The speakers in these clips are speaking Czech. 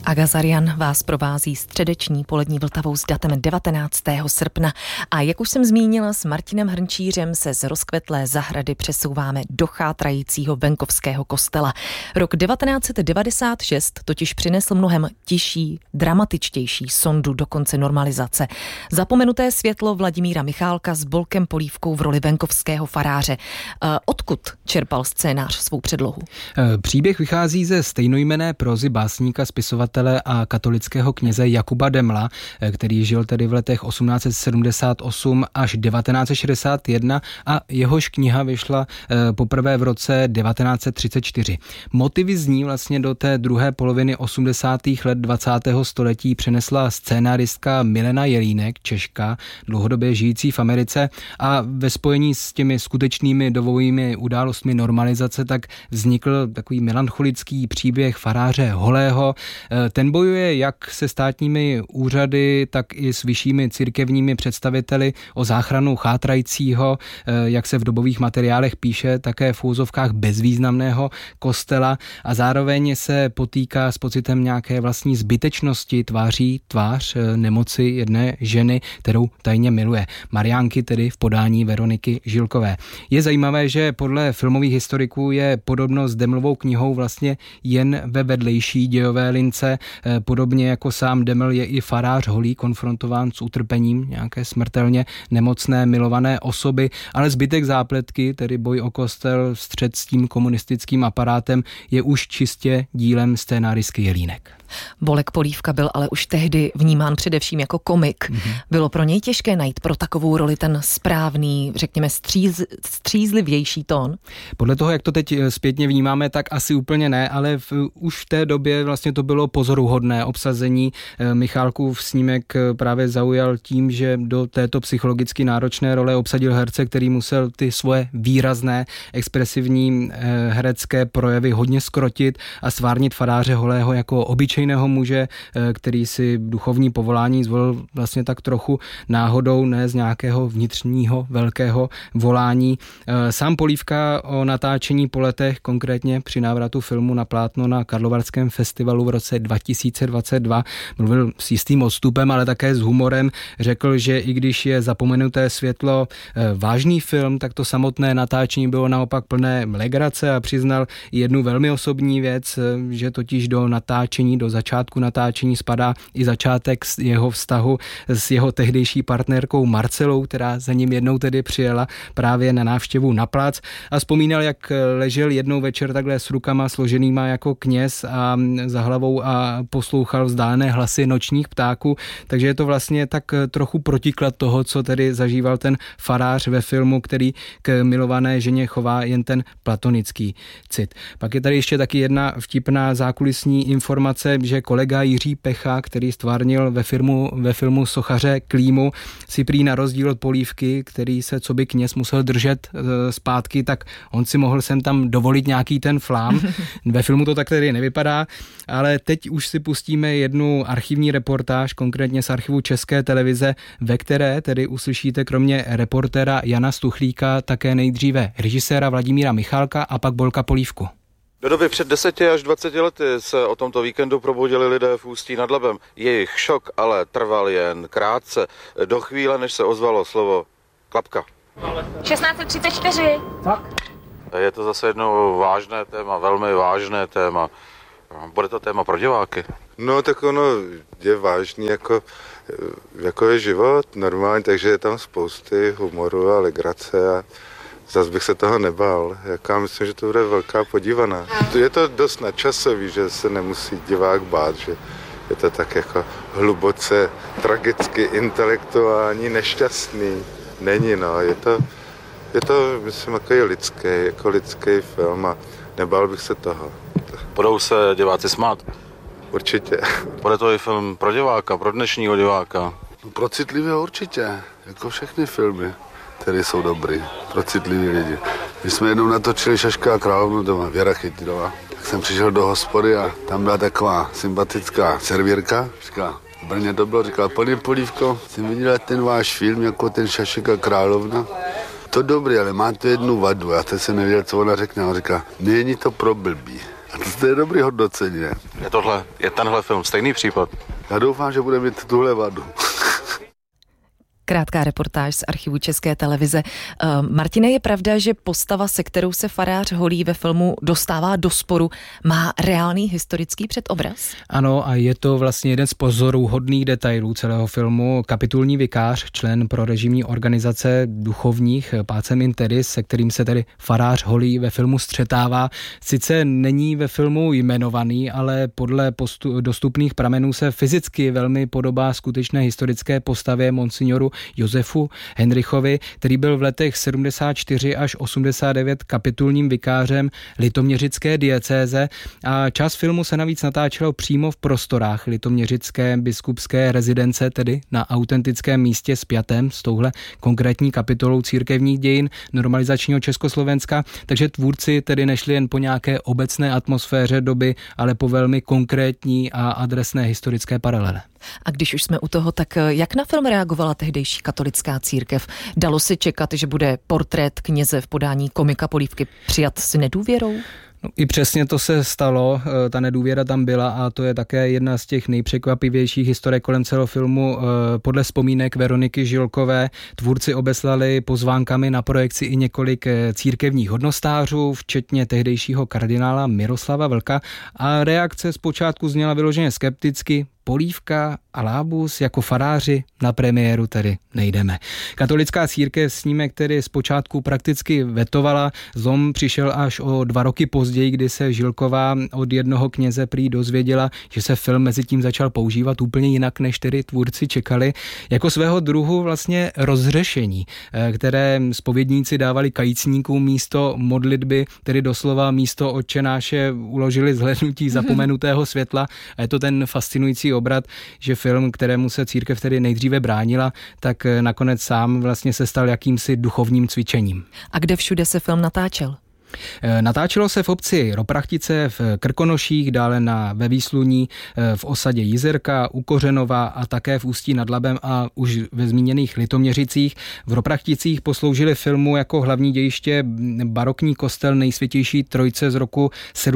Agazarian vás provází středeční polední Vltavou s datem 19. srpna a jak už jsem zmínila, s Martinem Hrnčířem se z rozkvetlé zahrady přesouváme do chátrajícího venkovského kostela. Rok 1996 totiž přinesl mnohem tižší, dramatičtější sondu do konce normalizace. Zapomenuté světlo Vladimíra Michálka s Bolkem Polívkou v roli venkovského faráře. Odkud čerpal scénář svou předlohu? Příběh vychází ze stejnojmenné prózy básníka, spisovatele a katolického kněze Jakuba Demla, který žil tedy v letech 1878 až 1961 a jehož kniha vyšla poprvé v roce 1934. Motivy z ní vlastně do té druhé poloviny 80. let 20. století přenesla scénáristka Milena Jelínek, Češka, dlouhodobě žijící v Americe, a ve spojení s těmi skutečnými dobovými událostmi normalizace tak vznikl takový melancholický příběh faráře Holého. Ten bojuje jak se státními úřady, tak i s vyššími církevními představiteli o záchranu chátrajícího, jak se v dobových materiálech píše, také v úzovkách bezvýznamného kostela, a zároveň se potýká s pocitem nějaké vlastní zbytečnosti tváří tvář nemoci jedné ženy, kterou tajně miluje. Mariánky, tedy v podání Veroniky Žilkové. Je zajímavé, že podle filmových historiků je podobnost s Demlovou knihou vlastně jen ve vedlejší dějové lince. Podobně jako sám Deml je i farář Holý konfrontován s utrpením nějaké smrtelně nemocné milované osoby, ale zbytek zápletky, tedy boj o kostel, střet s tím komunistickým aparátem, je už čistě dílem scénáristky Jelínek. Bolek Polívka byl ale už tehdy vnímán především jako komik. Bylo pro něj těžké najít pro takovou roli ten správný, řekněme, střízlivější tón? Podle toho, jak to teď zpětně vnímáme, tak asi úplně ne, ale už v té době vlastně to bylo pozoruhodné obsazení. Michálkův snímek právě zaujal tím, že do této psychologicky náročné role obsadil herce, který musel ty svoje výrazné, expresivní herecké projevy hodně zkrotit a stvárnit faráře Holého jako obyčejného muže, který si duchovní povolání zvolil vlastně tak trochu náhodou, ne z nějakého vnitřního velkého volání. Sám Polívka o natáčení po letech, konkrétně při návratu filmu na plátno na Karlovarském festivalu v roce 2022, mluvil s jistým odstupem, ale také s humorem. Řekl, že i když je Zapomenuté světlo vážný film, tak to samotné natáčení bylo naopak plné legrace, a přiznal jednu velmi osobní věc, že totiž do začátku natáčení spadá i začátek jeho vztahu s jeho tehdejší partnerkou Marcelou, která za ním jednou tedy přijela právě na návštěvu na plac, a vzpomínal, jak ležel jednou večer takhle s rukama složenýma jako kněz a za hlavou a poslouchal vzdálené hlasy nočních ptáků, takže je to vlastně tak trochu protiklad toho, co tedy zažíval ten farář ve filmu, který k milované ženě chová jen ten platonický cit. Pak je tady ještě taky jedna vtipná zákulisní informace, že kolega Jiří Pecha, který stvárnil ve filmu Sochaře Klímu, si prý na rozdíl od Polívky, který se coby kněz musel držet zpátky, tak on si mohl sem tam dovolit nějaký ten flám. Ve filmu to tak tedy nevypadá, ale teď už si pustíme jednu archivní reportáž, konkrétně z archivu České televize, ve které tedy uslyšíte kromě reportéra Jana Stuchlíka také nejdříve režiséra Vladimíra Michálka a pak Bolka Polívku. Do doby před 10 až 20 lety se o tomto víkendu probudili lidé v Ústí nad Labem. Jejich šok ale trval jen krátce, do chvíle, než se ozvalo slovo klapka. 1634. Tak. Je to zase jedno vážné téma, velmi vážné téma. Bude to téma pro diváky? No tak ono je vážný, jako je život normálně, takže je tam spousty humoru a legrace a zas bych se toho nebál. Já myslím, že to bude velká podívaná. Je to dost nadčasový, že se nemusí divák bát, že je to tak jako hluboce tragicky intelektuální, nešťastný. Není, no, je to myslím, jako lidský film a nebál bych se toho. Budou se diváci smát? Určitě. Bude to i film pro diváka, pro dnešního diváka? Pro citlivě určitě, jako všechny filmy, které jsou dobrý, pro citlivý lidi. My jsme jednou natočili Šaška a královnu doma, Věra Chytilová. Tak jsem přišel do hospody a tam byla taková sympatická servírka. Říkala, v Brně to bylo, říkala, pane Polívko, jsem viděla ten váš film, jako ten Šašek a královna. To dobrý, ale má to jednu vadu. Já teď jsem nevěděl, co ona řekne. Ona říká, není to pro blbý. A to je dobrý hodnocení, ne? Je tenhle film stejný případ? Já doufám, že bude mít tuhle vadu. Krátká reportáž z archivu České televize. Martine, je pravda, že postava, se kterou se farář holí ve filmu dostává do sporu, má reálný historický předobraz? Ano, a je to vlastně jeden z pozoruhodných detailů celého filmu. Kapitulní vikář, člen prorežimní organizace duchovních Pacem in Terris, se kterým se tedy farář holí ve filmu střetává, sice není ve filmu jmenovaný, ale podle dostupných pramenů se fyzicky velmi podobá skutečné historické postavě monsignoru Josefu Henrichovi, který byl v letech 74 až 89 kapitulním vikářem litoměřické diecéze a část filmu se navíc natáčelo přímo v prostorách litoměřické biskupské rezidence, tedy na autentickém místě spjatém s touhle konkrétní kapitolou církevních dějin normalizačního Československa, takže tvůrci tedy nešli jen po nějaké obecné atmosféře doby, ale po velmi konkrétní a adresné historické paralele. A když už jsme u toho, tak jak na film reagovala tehdejší katolická církev? Dalo si čekat, že bude portrét kněze v podání komika Polívky přijat s nedůvěrou? No, i přesně to se stalo, ta nedůvěra tam byla a to je také jedna z těch nejpřekvapivějších historiek kolem celého filmu. Podle vzpomínek Veroniky Žilkové tvůrci obeslali pozvánkami na projekci i několik církevních hodnostářů, včetně tehdejšího kardinála Miroslava Vlka a reakce zpočátku zněla vyloženě skepticky. Polívka a Lábus jako faráři na premiéru tedy nejdeme. Katolická církev snímek tedy zpočátku prakticky vetovala, zlom přišel až o 2 roky později, kdy se Žilková od jednoho kněze prý dozvěděla, že se film mezi tím začal používat úplně jinak, než tedy tvůrci čekali, jako svého druhu vlastně rozřešení, které zpovědníci dávali kajícníkům místo modlitby, tedy doslova místo Otčenáše uložili zhlédnutí zapomenutého světla a je to ten fascinující obrat, že film, kterému se církev tedy nejdříve bránila, tak nakonec sám vlastně se stal jakýmsi duchovním cvičením. A kde všude se film natáčel? Natáčelo se v obci Roprachtice, v Krkonoších, dále ve Výsluní, v osadě Jizerka, u Kořenova a také v Ústí nad Labem a už ve zmíněných Litoměřicích. V Roprachticích posloužili filmu jako hlavní dějiště barokní kostel Nejsvětější Trojice z roku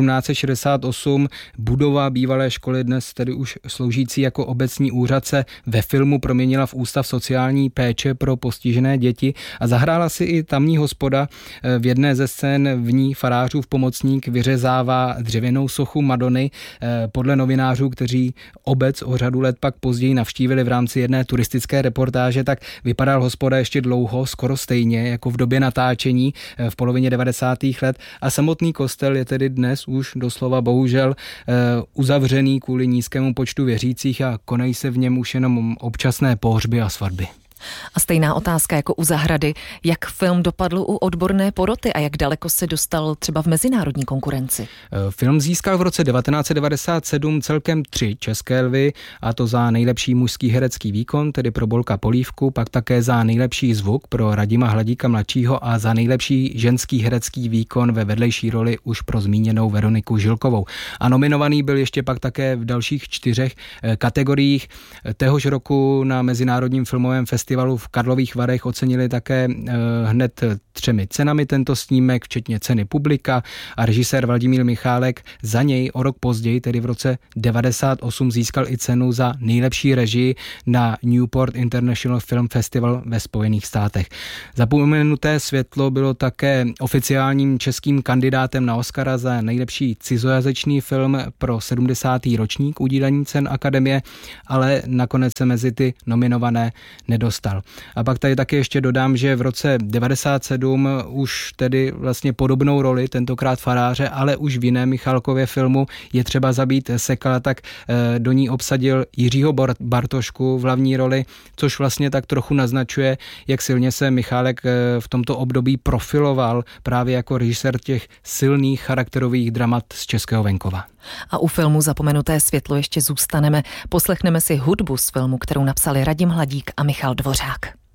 1768. Budova bývalé školy, dnes tedy už sloužící jako obecní úřad, se ve filmu proměnila v Ústav sociální péče pro postižené děti a zahrála si i tamní hospoda. V jedné ze scén v ní farářův pomocník vyřezává dřevěnou sochu Madony. Podle novinářů, kteří obec o řadu let pak později navštívili v rámci jedné turistické reportáže, tak vypadal hospoda ještě dlouho, skoro stejně jako v době natáčení v polovině 90. let a samotný kostel je tedy dnes už doslova bohužel uzavřený kvůli nízkému počtu věřících a konají se v něm už jenom občasné pohřby a svatby. A stejná otázka jako u Zahrady, jak film dopadl u odborné poroty a jak daleko se dostal třeba v mezinárodní konkurenci? Film získal v roce 1997 celkem 3 české lvy, a to za nejlepší mužský herecký výkon, tedy pro Bolka Polívku, pak také za nejlepší zvuk pro Radima Hladíka mladšího a za nejlepší ženský herecký výkon ve vedlejší roli už pro zmíněnou Veroniku Žilkovou. A nominovaný byl ještě pak také v dalších 4 kategoriích. Téhož roku na Mezinárodním filmovém festivalu v Karlových Varech ocenili také hned 3 cenami tento snímek, včetně ceny publika, a režisér Vladimír Michálek za něj o rok později, tedy v roce 98, získal i cenu za nejlepší režii na Newport International Film Festival ve Spojených státech. Zapomenuté světlo bylo také oficiálním českým kandidátem na Oscara za nejlepší cizojazyčný film pro 70. ročník udílení cen Akademie, ale nakonec se mezi ty nominované nedostal. A pak tady taky ještě dodám, že v roce 97 už tedy vlastně podobnou roli, tentokrát faráře, ale už v jiném Michálkově filmu Je třeba zabít Sekala, tak do ní obsadil Jiřího Bartošku v hlavní roli, což vlastně tak trochu naznačuje, jak silně se Michálek v tomto období profiloval právě jako režisér těch silných charakterových dramat z českého venkova. A u filmu Zapomenuté světlo ještě zůstaneme. Poslechneme si hudbu z filmu, kterou napsali Radim Hladík a Michal Dvořák.